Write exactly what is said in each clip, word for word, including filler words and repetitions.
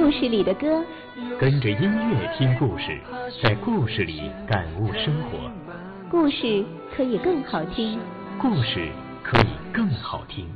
故事里的歌， 跟着音乐听故事，在故事里感悟生活。 故事可以更好听， 故事可以更好听。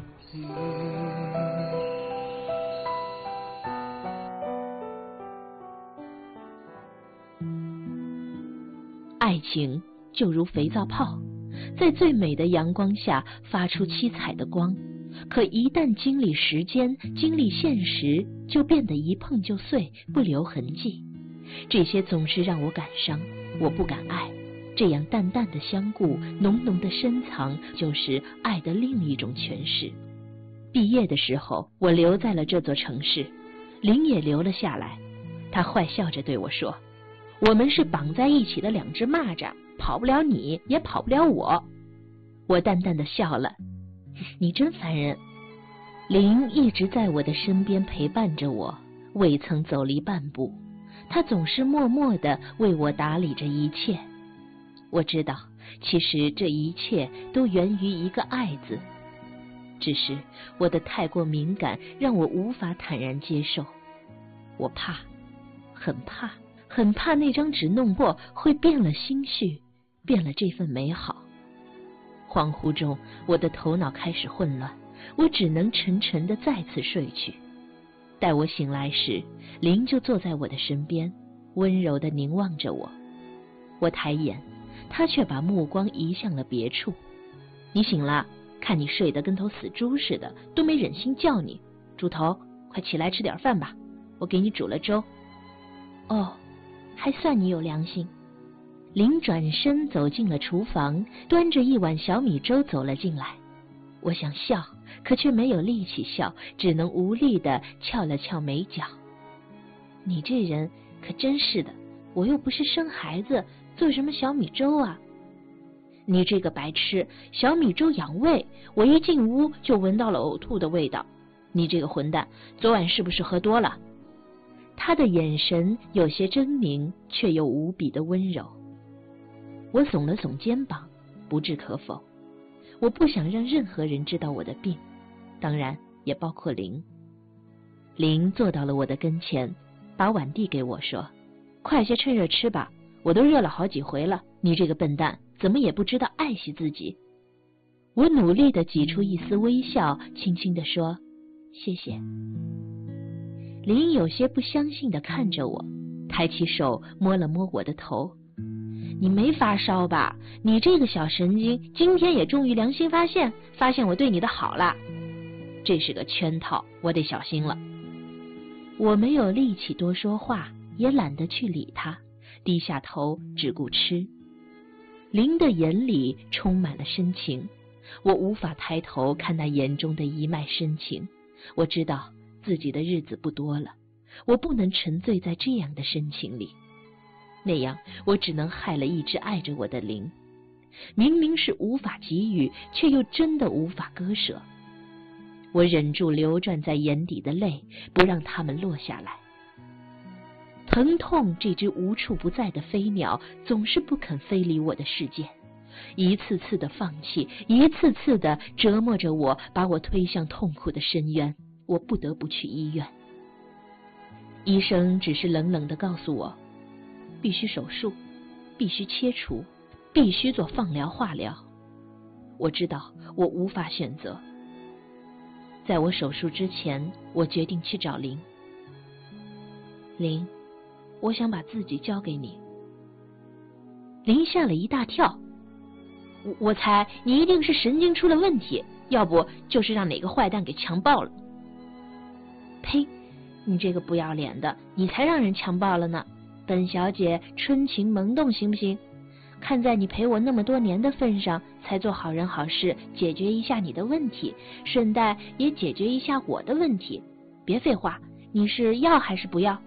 爱情就如肥皂泡，在最美的阳光下发出七彩的光，可一旦经历时间，经历现实，就变得一碰就碎，不留痕迹。这些总是让我感伤，我不敢爱。这样淡淡的相顾，浓浓的深藏，就是爱的另一种诠释。毕业的时候，我留在了这座城市，林也留了下来。他坏笑着对我说，我们是绑在一起的两只蚂蚱，跑不了你，也跑不了我。我淡淡的笑了，你真烦人。林一直在我的身边陪伴着我，未曾走离半步。他总是默默地为我打理着一切。我知道，其实这一切都源于一个爱字，只是我的太过敏感，让我无法坦然接受。我怕，很怕，很怕那张纸弄破，会变了心绪，变了这份美好。恍惚中，我的头脑开始混乱，我只能沉沉地再次睡去。待我醒来时，林就坐在我的身边，温柔地凝望着我。我抬眼，他却把目光移向了别处。你醒了，看你睡得跟头死猪似的，都没忍心叫你。猪头，快起来吃点饭吧，我给你煮了粥。哦，还算你有良心。林转身走进了厨房，端着一碗小米粥走了进来。我想笑，可却没有力气笑，只能无力地翘了翘眉角。你这人可真是的，我又不是生孩子，做什么小米粥啊？你这个白痴，小米粥养胃，我一进屋就闻到了呕吐的味道。你这个混蛋，昨晚是不是喝多了？他的眼神有些狰狞，却又无比的温柔。我耸了耸肩膀，不置可否。我不想让任何人知道我的病，当然也包括林。林坐到了我的跟前，把碗递给我说，快些趁热吃吧，我都热了好几回了，你这个笨蛋怎么也不知道爱惜自己。我努力地挤出一丝微笑，轻轻地说，谢谢。林有些不相信地看着我，抬起手摸了摸我的头。你没发烧吧？你这个小神经，今天也终于良心发现，发现我对你的好了。这是个圈套，我得小心了。我没有力气多说话，也懒得去理他，低下头只顾吃。林的眼里充满了深情，我无法抬头看那眼中的一脉深情。我知道自己的日子不多了，我不能沉醉在这样的深情里，那样我只能害了一直爱着我的林。明明是无法给予，却又真的无法割舍。我忍住流转在眼底的泪，不让它们落下来。疼痛这只无处不在的飞鸟，总是不肯飞离我的世界，一次次的放弃，一次次的折磨着我，把我推向痛苦的深渊。我不得不去医院。医生只是冷冷地告诉我，必须手术，必须切除，必须做放疗化疗。我知道我无法选择。在我手术之前，我决定去找林。林，我想把自己交给你。林吓了一大跳，我我猜你一定是神经出了问题，要不就是让哪个坏蛋给强暴了。呸，你这个不要脸的，你才让人强暴了呢。本小姐春情萌动行不行？看在你陪我那么多年的份上，才做好人好事，解决一下你的问题，顺带也解决一下我的问题。别废话，你是要还是不要？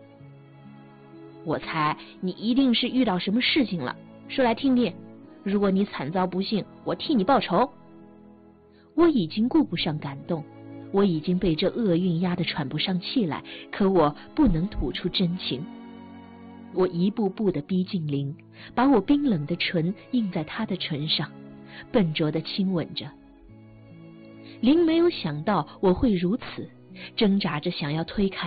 我猜你一定是遇到什么事情了，说来听听。如果你惨遭不幸，我替你报仇。我已经顾不上感动，我已经被这厄运压得喘不上气来，可我不能吐出真情。我一步步地逼近林，把我冰冷的唇印在他的唇上，笨拙地亲吻着。林没有想到我会如此，挣扎着想要推开我，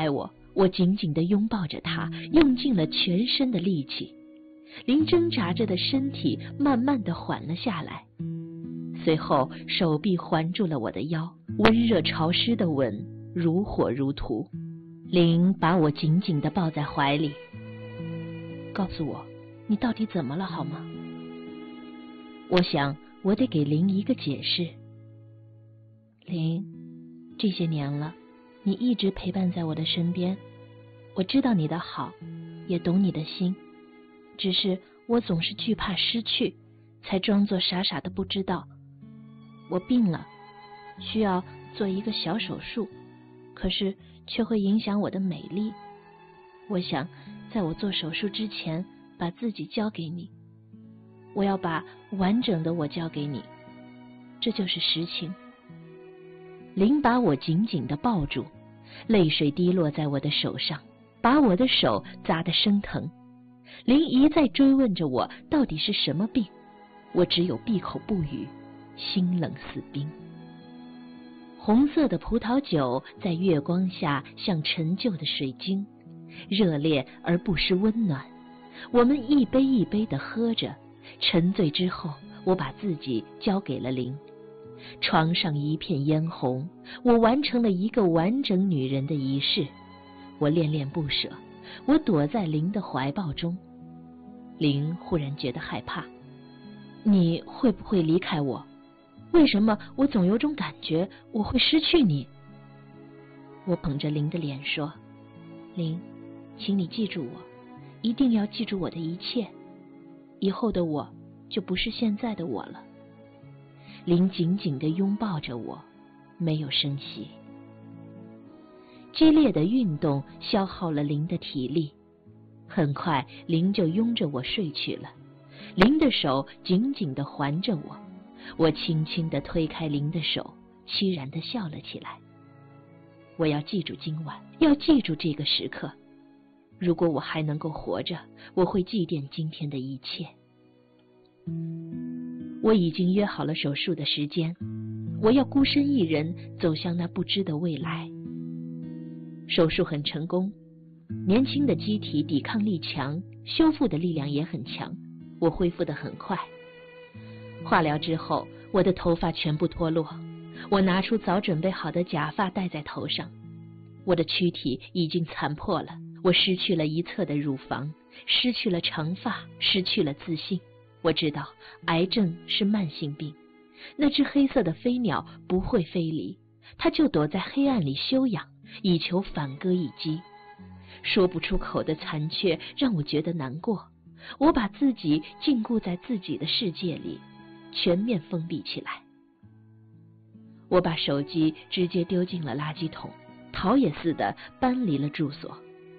我紧紧地拥抱着他，用尽了全身的力气。林挣扎着的身体慢慢地缓了下来，随后手臂环住了我的腰，温热潮湿的吻如火如荼。林把我紧紧地抱在怀里，告诉我，你到底怎么了好吗？我想我得给林一个解释。林，这些年了，你一直陪伴在我的身边，我知道你的好，也懂你的心，只是我总是惧怕失去，才装作傻傻的不知道。我病了，需要做一个小手术，可是却会影响我的美丽。我想在我做手术之前把自己交给你，我要把完整的我交给你，这就是实情。林把我紧紧地抱住，泪水滴落在我的手上，把我的手砸得生疼。林一再追问着我到底是什么病，我只有闭口不语，心冷似冰。红色的葡萄酒在月光下像陈旧的水晶，热烈而不失温暖。我们一杯一杯地喝着，沉醉之后，我把自己交给了林。床上一片嫣红，我完成了一个完整女人的仪式。我恋恋不舍，我躲在林的怀抱中。林忽然觉得害怕，你会不会离开我？为什么我总有种感觉我会失去你？我捧着林的脸说，林，请你记住我，一定要记住我的一切，以后的我就不是现在的我了。林紧紧地拥抱着我，没有声息。激烈的运动消耗了林的体力，很快林就拥着我睡去了。林的手紧紧地环着我，我轻轻地推开林的手，凄然地笑了起来。我要记住今晚，要记住这个时刻。如果我还能够活着，我会祭奠今天的一切。我已经约好了手术的时间，我要孤身一人走向那不知的未来。手术很成功，年轻的机体抵抗力强，修复的力量也很强，我恢复得很快。化疗之后，我的头发全部脱落，我拿出早准备好的假发戴在头上。我的躯体已经残破了，我失去了一侧的乳房，失去了长发，失去了自信。我知道癌症是慢性病，那只黑色的飞鸟不会飞离，它就躲在黑暗里休养，以求反戈一击。说不出口的残缺让我觉得难过，我把自己禁锢在自己的世界里，全面封闭起来。我把手机直接丢进了垃圾桶，逃也似的搬离了住所。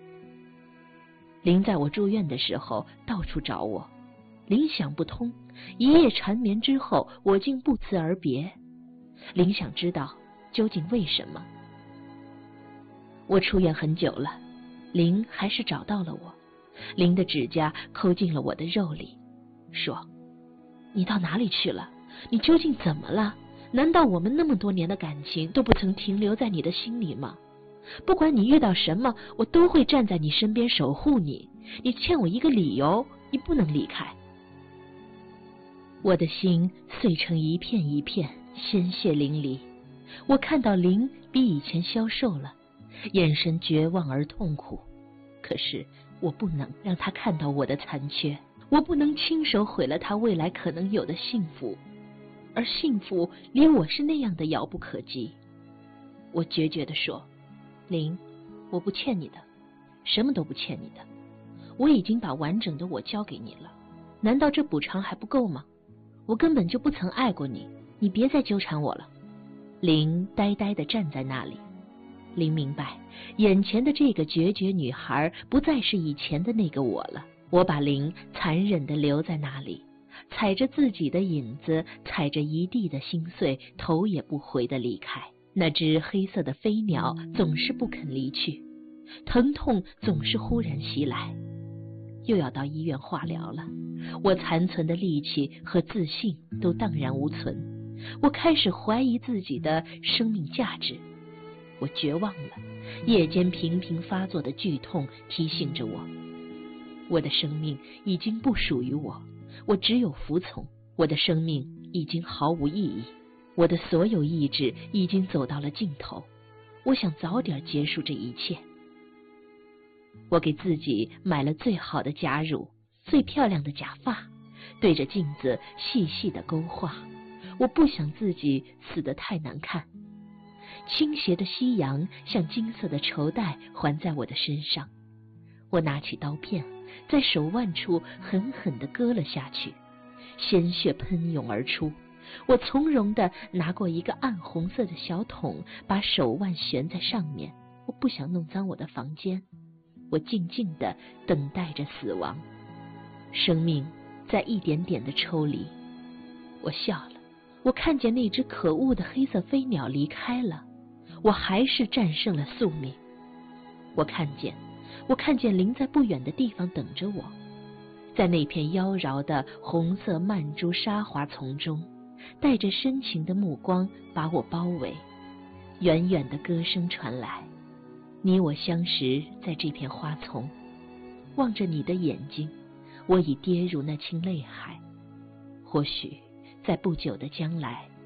林在我住院的时候到处找我，林想不通，一夜缠绵之后，我竟不辞而别。林想知道究竟为什么。我出院很久了，林还是找到了我。林的指甲抠进了我的肉里，说：你到哪里去了？你究竟怎么了？难道我们那么多年的感情都不曾停留在你的心里吗？不管你遇到什么，我都会站在你身边守护你。你欠我一个理由，你不能离开。我的心碎成一片一片，鲜血淋漓。我看到林比以前消瘦了，眼神绝望而痛苦。可是我不能让他看到我的残缺，我不能亲手毁了他未来可能有的幸福，而幸福离我是那样的遥不可及。我决绝地说：林，我不欠你的，什么都不欠你的，我已经把完整的我交给你了，难道这补偿还不够吗？我根本就不曾爱过你，你别再纠缠我了。林呆呆地站在那里。林明白，眼前的这个决绝女孩不再是以前的那个我了。我把林残忍地留在那里，踩着自己的影子，踩着一地的心碎，头也不回地离开。那只黑色的飞鸟总是不肯离去，疼痛总是忽然袭来。又要到医院化疗了，我残存的力气和自信都荡然无存。我开始怀疑自己的生命价值。我绝望了， 夜间频频发作的剧痛提醒着我，我的生命已经不属于我，我只有服从。我的生命已经毫无意义，我的所有意志已经走到了尽头。我想早点结束这一切。我给自己买了最好的假乳，最漂亮的假发，对着镜子细细的勾画。我不想自己死得太难看。倾斜的夕阳像金色的绸带环在我的身上。我拿起刀片，在手腕处狠狠地割了下去，鲜血喷涌而出。我从容地拿过一个暗红色的小桶，把手腕悬在上面。我不想弄脏我的房间。我静静地等待着死亡。生命在一点点地抽离。我笑了，我看见那只可恶的黑色飞鸟离开了。我还是战胜了宿命。我看见，我看见林在不远的地方等着我，在那片妖娆的红色曼珠沙华丛中，带着深情的目光把我包围。远远的歌声传来，你我相识在这片花丛，望着你的眼睛，我已跌入那清泪海。或许在不久的将来，